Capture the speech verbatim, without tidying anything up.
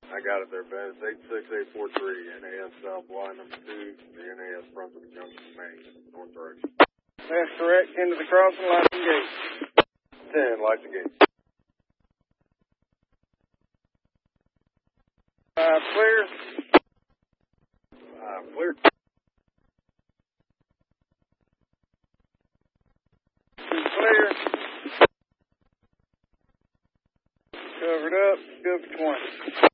I got it there, Ben. It's eight six eight four three, N A S South line number two, the N A S Brunswick Junction, Maine, north direction. That's correct. Into the crossing, lights engaged. ten, lights engaged. Five clear. Uh, clear. Two clear. Covered up. Good for twenty.